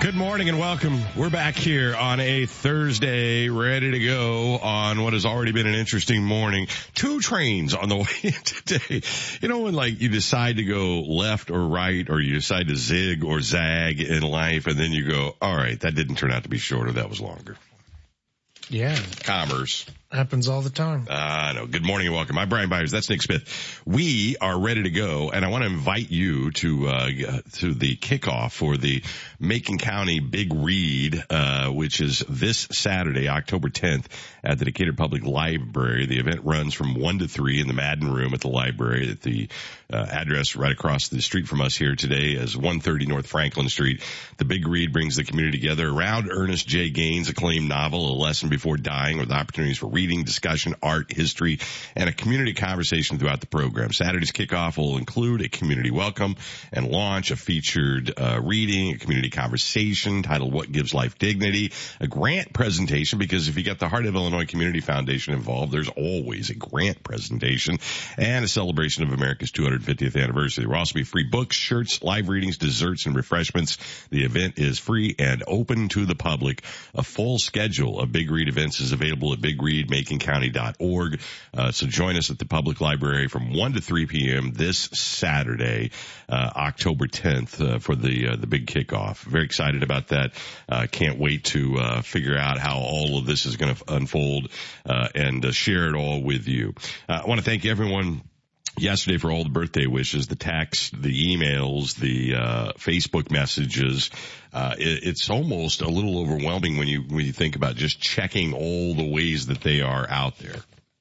Good morning and welcome. We're back here on a Thursday, ready to go on what has already been an interesting morning. 2 trains on the way in today. You know, when like you decide to go left or right, or you decide to zig or zag in life, and then you go, all right, that didn't turn out to be shorter, that was longer. Yeah. Commerce. Happens all the time. I know. Good morning and welcome. I'm Brian Byers. That's Nick Smith. We are ready to go, and I want to invite you to the kickoff for the Macon County Big Read, which is this Saturday, October 10th, at the Decatur Public Library. The event runs from 1 to 3 in the Madden Room at the library. At the address right across the street from us here today is 130 North Franklin Street. The Big Read brings the community together around Ernest J. Gaines' acclaimed novel, A Lesson Before Dying, with opportunities for reading, discussion, art, history, and a community conversation throughout the program. Saturday's kickoff will include a community welcome and launch, a featured reading, a community conversation titled What Gives Life Dignity, a grant presentation, because if you get the Heart of Illinois Community Foundation involved, there's always a grant presentation, and a celebration of America's 250th anniversary. There will also be free books, shirts, live readings, desserts, and refreshments. The event is free and open to the public. A full schedule of Big Read events is available at BigReadMaconCounty.org. So join us at the public library from 1 to 3 p.m. this Saturday, October 10th, for the big kickoff. Very excited about that. Can't wait to figure out how all of this is going to unfold and share it all with you. I want to thank everyone yesterday for all the birthday wishes, the texts, the emails, the Facebook messages. It's almost a little overwhelming when you think about just checking all the ways that they are out there.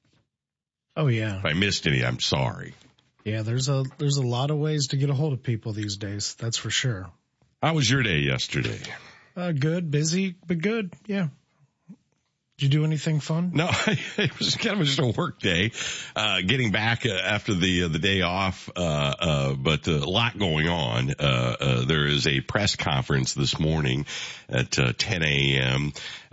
Oh yeah. If I missed any, I'm sorry. Yeah, there's a lot of ways to get a hold of people these days. That's for sure. How was your day yesterday? Good, busy, but good. Yeah. Did you do anything fun? No, it was kind of just a work day, getting back after the day off, but a lot going on. There is a press conference this morning at 10 a.m.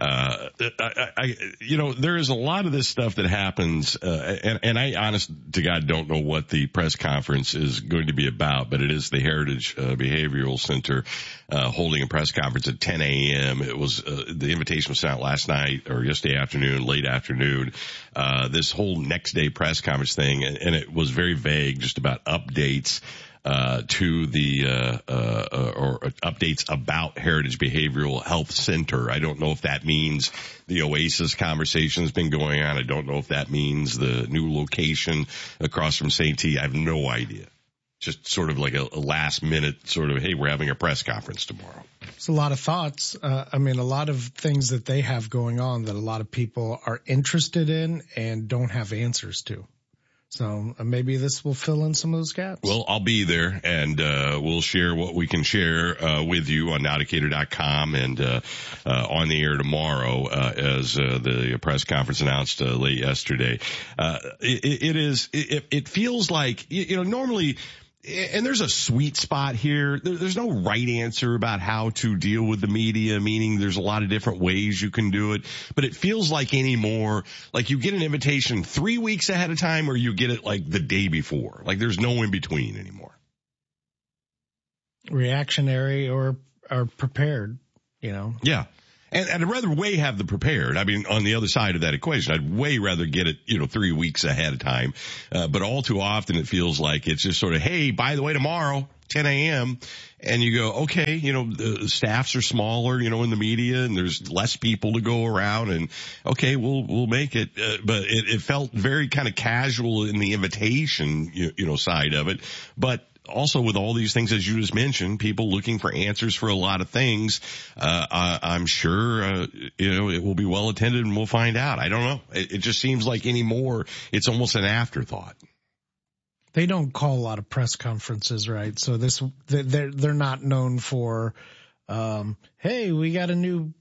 There is a lot of this stuff that happens, and I honest to God don't know what the press conference is going to be about, but it is the Heritage Behavioral Center holding a press conference at 10 a.m. It was the invitation was sent out last night or yesterday afternoon, late afternoon, this whole next day press conference thing, and it was very vague, just about updates to the or updates about Heritage Behavioral Health Center. I don't know if that means the Oasis conversation has been going on. I don't know if that means the new location across from St. T. I have no idea. Just sort of like a last minute sort of, hey, we're having a press conference tomorrow. It's a lot of thoughts. A lot of things that they have going on that a lot of people are interested in and don't have answers to. So maybe this will fill in some of those gaps. Well, I'll be there, and we'll share what we can share with you on nowdecatur.com and on the air tomorrow as the press conference announced late yesterday. It feels like, normally – and there's a sweet spot here. There's no right answer about how to deal with the media, meaning there's a lot of different ways you can do it. But it feels like anymore, like you get an invitation 3 weeks ahead of time or you get it like the day before. Like there's no in between anymore. Reactionary or prepared, Yeah. And I'd rather have the prepared. I mean, on the other side of that equation, I'd way rather get it, 3 weeks ahead of time. But all too often it feels like it's just sort of, hey, by the way, tomorrow, 10 a.m. And you go, okay, the staffs are smaller, in the media and there's less people to go around and okay, we'll make it. But it felt very kind of casual in the invitation, side of it. But also with all these things, as you just mentioned, people looking for answers for a lot of things, I'm sure, it will be well attended and we'll find out. I don't know. It just seems like anymore, it's almost an afterthought. They don't call a lot of press conferences, right? So they're not known for, hey, we got a new